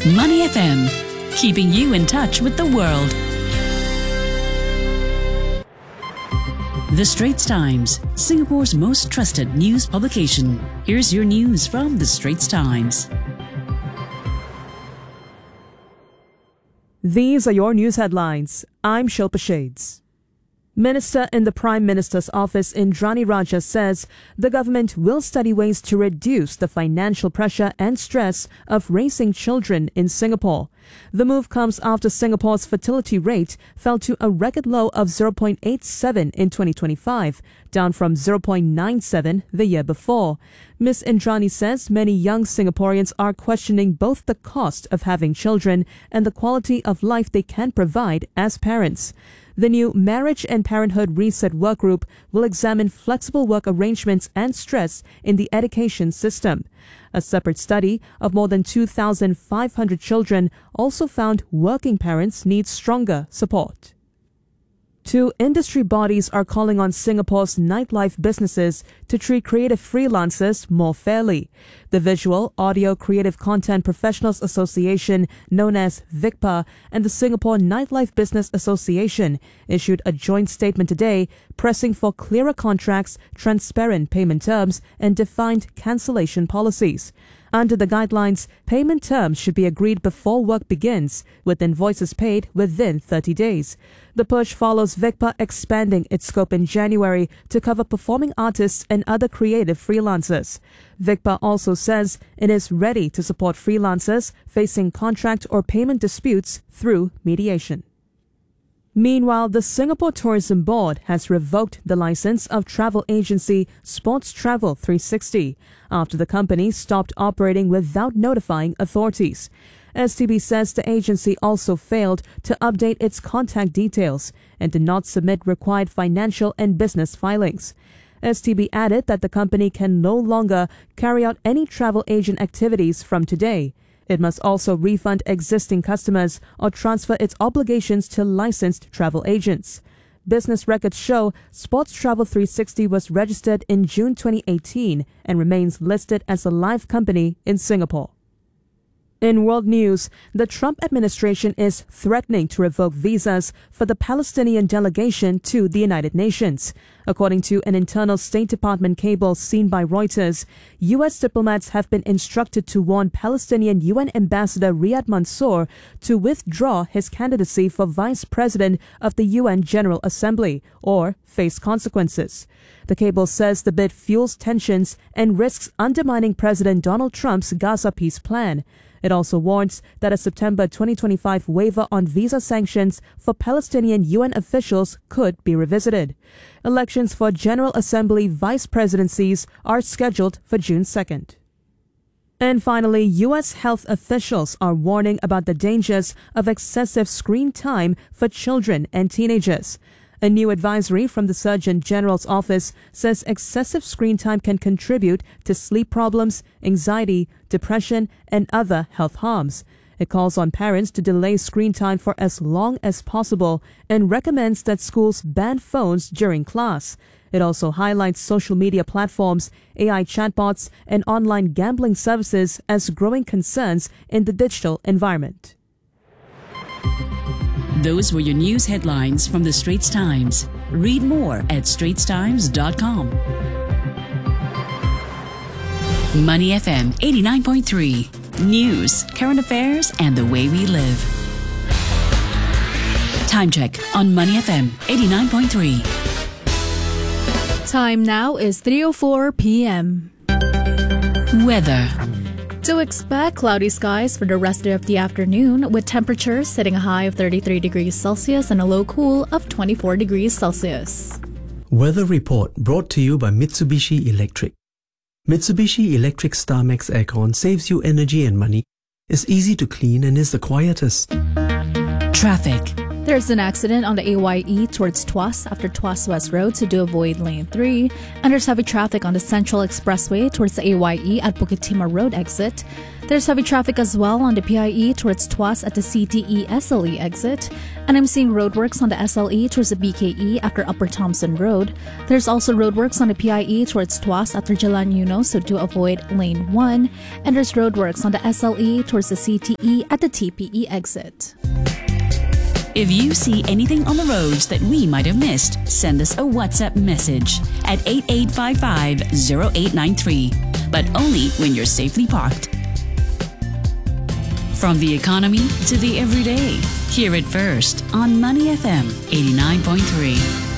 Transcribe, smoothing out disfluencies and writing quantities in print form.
Money FM, keeping you in touch with the world. The Straits Times, Singapore's most trusted news publication. Here's your news from The Straits Times. These are your news headlines. I'm Shilpa Shades. Minister in the Prime Minister's office Indrani Raja says the government will study ways to reduce the financial pressure and stress of raising children in Singapore. The move comes after Singapore's fertility rate fell to a record low of 0.87 in 2025, down from 0.97 the year before. Ms. Indrani says many young Singaporeans are questioning both the cost of having children and the quality of life they can provide as parents. The new Marriage and Parenthood Reset Workgroup will examine flexible work arrangements and stress in the education system. A separate study of more than 2,500 children also found working parents need stronger support. Two industry bodies are calling on Singapore's nightlife businesses to treat creative freelancers more fairly. The Visual Audio Creative Content Professionals Association, known as VICPA, and the Singapore Nightlife Business Association issued a joint statement today pressing for clearer contracts, transparent payment terms, and defined cancellation policies. Under the guidelines, payment terms should be agreed before work begins, with invoices paid within 30 days. The push follows VICPA expanding its scope in January to cover performing artists and other creative freelancers. VICPA also says it is ready to support freelancers facing contract or payment disputes through mediation. Meanwhile, the Singapore Tourism Board has revoked the license of travel agency Sports Travel 360 after the company stopped operating without notifying authorities. STB says the agency also failed to update its contact details and did not submit required financial and business filings. STB added that the company can no longer carry out any travel agent activities from today. It must also refund existing customers or transfer its obligations to licensed travel agents. Business records show Sports Travel 360 was registered in June 2018 and remains listed as a live company in Singapore. In world news, the Trump administration is threatening to revoke visas for the Palestinian delegation to the United Nations. According to an internal State Department cable seen by Reuters, U.S. diplomats have been instructed to warn Palestinian UN Ambassador Riyad Mansour to withdraw his candidacy for Vice President of the UN General Assembly or face consequences. The cable says the bid fuels tensions and risks undermining President Donald Trump's Gaza peace plan. It also warns that a September 2025 waiver on visa sanctions for Palestinian UN officials could be revisited. Elections for General Assembly vice presidencies are scheduled for June 2nd. And finally, U.S. health officials are warning about the dangers of excessive screen time for children and teenagers. A new advisory from the Surgeon General's office says excessive screen time can contribute to sleep problems, anxiety, depression, and other health harms. It calls on parents to delay screen time for as long as possible and recommends that schools ban phones during class. It also highlights social media platforms, AI chatbots, and online gambling services as growing concerns in the digital environment. Those were your news headlines from The Straits Times. Read more at straitstimes.com. Money FM 89.3. News, current affairs, and the way we live. Time check on Money FM 89.3. Time now is 3:04 p.m. Weather. To expect cloudy skies for the rest of the afternoon, with temperatures hitting a high of 33 degrees Celsius and a low cool of 24 degrees Celsius. Weather report brought to you by Mitsubishi Electric. Mitsubishi Electric StarMax Aircon saves you energy and money, is easy to clean, and is the quietest. Traffic. There's an accident on the AYE towards Tuas after Tuas West Road, so do avoid lane 3. And there's heavy traffic on the Central Expressway towards the AYE at Bukit Timah Road exit. There's heavy traffic as well on the PIE towards Tuas at the CTE SLE exit. And I'm seeing roadworks on the SLE towards the BKE after Upper Thompson Road. There's also roadworks on the PIE towards Tuas after Jalan Yuno, so do avoid lane 1. And there's roadworks on the SLE towards the CTE at the TPE exit. If you see anything on the roads that we might have missed, send us a WhatsApp message at 8855-0893, but only when you're safely parked. From the economy to the everyday, hear it first on Money FM 89.3.